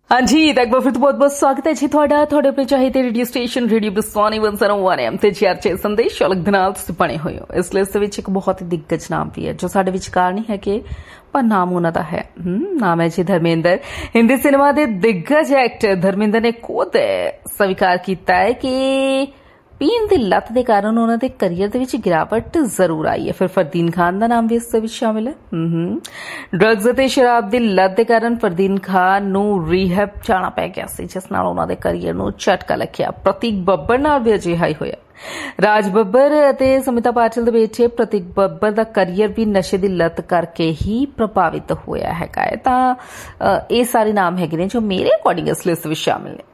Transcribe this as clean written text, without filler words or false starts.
हाँ जी, एक बार फिर तो बहुत बहुत स्वागत है जी ਤੁਹਾਡਾ ਤੁਹਾਡੇ ਆਪਣੇ ਚਾਹੀਦੇ ਰੇਡੀਓ ਸਟੇਸ਼ਨ ਰੇਡੀਓ ਬਸਵਾਨੀ 101 ਐਮ ਤੇ ਚਰਚੇ ਸੰਦੇਸ਼ ਅਲੱਗ ਦੇ ਨਾਲ ਤੁਸੀਂ ਬਣੇ ਹੋਏ ਹੋ। ਇਸ ਲਿਸਟ ਵਿੱਚ ਇੱਕ ਬਹੁਤ ਹੀ ਦਿੱਗਜ ਨਾਮ ਵੀ ਹੈ ਜੋ ਸਾਡੇ ਵਿਚਕਾਰ ਨਹੀਂ ਹੈ ਕਿ ਪਰ ਨਾਮ ਉਹਨਾਂ ਦਾ ਹੈ। ਨਾਮ ਹੈ ਜੀ ਧਰਮਿੰਦਰ। ਹਿੰਦੀ ਸਿਨੇਮਾ ਦੇ ਦਿੱਗਜ ਐਕਟਰ ਧਰਮਿੰਦਰ ਨੇ ਖੁਦ ਸਵੀਕਾਰ ਕੀਤਾ ਹੈ ਕਿ ਪੀਣ ਦੀ ਲੱਤ ਦੇ ਕਾਰਨ ਉਹਨਾਂ ਦੇ ਕਰੀਅਰ ਦੇ ਵਿੱਚ ਗਿਰਾਵਟ ਜ਼ਰੂਰ ਆਈ ਹੈ। ਫਿਰ ਫਰਦੀਨ ਖਾਨ ਦਾ ਨਾਮ ਵੀ ਇਸ ਦੇ ਵਿੱਚ ਸ਼ਾਮਿਲ ਹੈ। ਡਰੱਗਸ ਅਤੇ ਸ਼ਰਾਬ ਦੀ ਲੱਤ ਦੇ ਕਾਰਨ ਫਰਦੀਨ ਖਾਨ ਨੂੰ ਰੀਹੈਬ ਜਾਣਾ ਪੈ ਗਿਆ ਸੀ, ਜਿਸ ਨਾਲ ਉਹਨਾਂ ਦੇ ਕਰੀਅਰ ਨੂੰ ਝਟਕਾ ਲੱਗਿਆ। ਪ੍ਰਤੀਕ ਬੱਬਰ ਨਾਲ ਵੀ ਅਜਿਹਾ ਹੀ ਹੋਇਆ। ਰਾਜ ਬੱਬਰ ਅਤੇ ਸਮਿਤਾ ਪਾਟਿਲ ਦੇ ਬੇਟੇ ਪ੍ਰਤੀਕ ਬੱਬਰ ਦਾ ਕਰੀਅਰ ਵੀ ਨਸ਼ੇ ਦੀ ਲੱਤ ਕਰਕੇ ਹੀ ਪ੍ਰਭਾਵਿਤ ਹੋਇਆ ਹੈਗਾ ਹੈ। ਤਾਂ ਇਹ ਸਾਰੇ ਨਾਮ ਹੈਗੇ ਨੇ ਜੋ ਮੇਰੇ ਅਕੋਰਡਿੰਗ ਇਸ ਲਿਸਟ ਵਿੱਚ ਸ਼ਾਮਿਲ ਨੇ।